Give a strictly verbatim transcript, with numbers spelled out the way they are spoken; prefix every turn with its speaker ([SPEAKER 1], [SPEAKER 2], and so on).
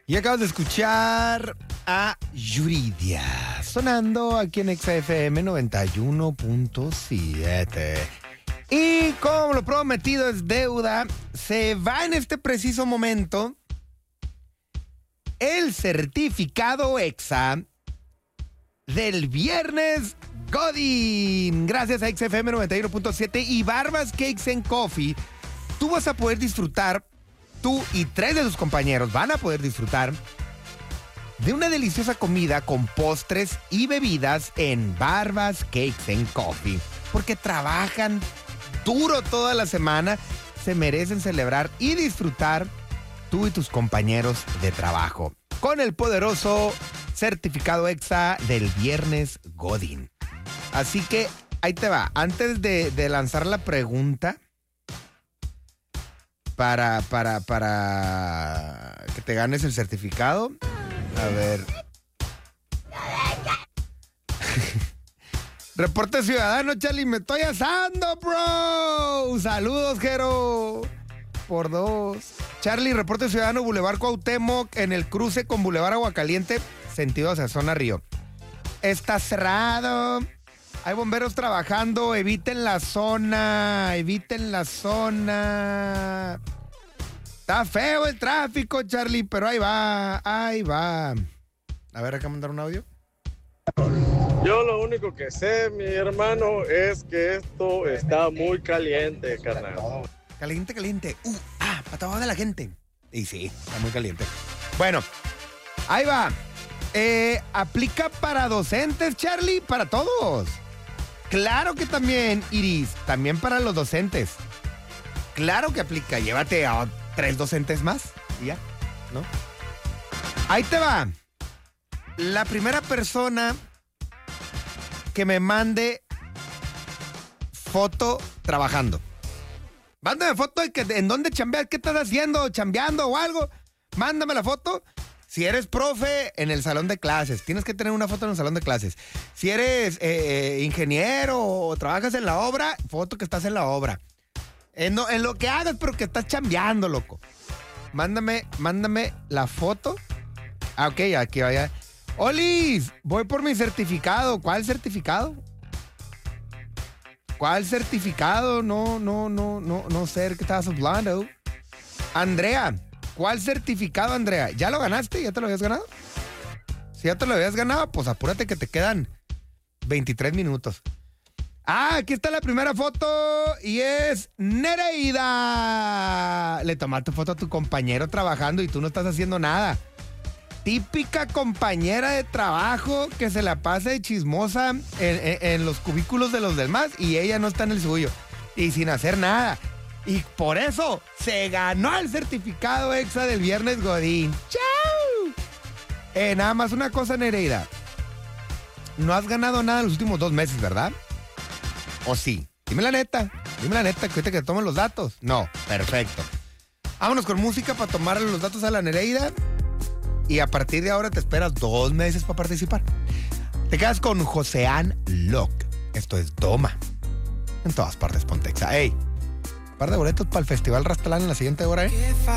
[SPEAKER 1] Y acabas de escuchar a Yuridia, sonando aquí en Exa F M noventa y uno punto siete. Y como lo prometido es deuda, se va en este preciso momento el certificado Exa del viernes Godín. Gracias a Exa F M noventa y uno punto siete y Barbas Cakes and Coffee, tú vas a poder disfrutar, tú y tres de tus compañeros van a poder disfrutar de una deliciosa comida con postres y bebidas en Barbas Cakes and Coffee. Porque trabajan duro toda la semana, se merecen celebrar y disfrutar tú y tus compañeros de trabajo con el poderoso certificado Exa del viernes Godín. Así que ahí te va. Antes de, de lanzar la pregunta para, para, para que te ganes el certificado, a ver. Reporte ciudadano, Charlie, me estoy asando, bro. Saludos, Jero. Por dos. Charlie, reporte ciudadano, Boulevard Cuauhtémoc, en el cruce con Boulevard Aguacaliente, sentido hacia zona Río. Está cerrado. Hay bomberos trabajando. Eviten la zona. Eviten la zona. Está feo el tráfico, Charlie, pero ahí va. Ahí va. A ver, acá mandar un audio.
[SPEAKER 2] Yo lo único que sé, mi hermano, es que esto está muy caliente, carnal.
[SPEAKER 1] Caliente, caliente. Uh, ah, para toda la gente. Y sí, está muy caliente. Bueno, ahí va. Eh, aplica para docentes, Charlie, para todos. Claro que también, Iris, también para los docentes. Claro que aplica. Llévate a tres docentes más y ya, ¿no? Ahí te va. La primera persona que me mande foto trabajando. Mándame foto de que, en dónde chambeas, qué estás haciendo, chambeando o algo. Mándame la foto. Si eres profe, en el salón de clases. Tienes que tener una foto en el salón de clases. Si eres eh, ingeniero o trabajas en la obra, foto que estás en la obra. En, no, en lo que hagas, pero que estás chambeando, loco. Mándame, mándame la foto. Ah, ok, aquí vaya. Olis, voy por mi certificado. ¿Cuál certificado? ¿Cuál certificado? No, no, no, no, no sé qué estabas hablando. Andrea, ¿cuál certificado, Andrea? ¿Ya lo ganaste? ¿Ya te lo habías ganado? Si ya te lo habías ganado, pues apúrate que te quedan veintitrés minutos. Ah, aquí está la primera foto y es Nereida. Le tomaste foto a tu compañero trabajando y tú no estás haciendo nada. Típica compañera de trabajo que se la pasa de chismosa en, en, en los cubículos de los demás y ella no está en el suyo y sin hacer nada. Y por eso se ganó el certificado Exa del viernes Godín. ¡Chao! Eh, nada más una cosa, Nereida. No has ganado nada en los últimos dos meses, ¿verdad? ¿O sí? Dime la neta. Dime la neta, que ahorita que tomen los datos. No, perfecto. Vámonos con música para tomarle los datos a la Nereida. Y a partir de ahora te esperas dos meses para participar. Te quedas con Josean Locke. Esto es Doma. En todas partes, Pontexa. ¡Ey! Un par de boletos para el Festival Rastalán en la siguiente hora, ¿eh?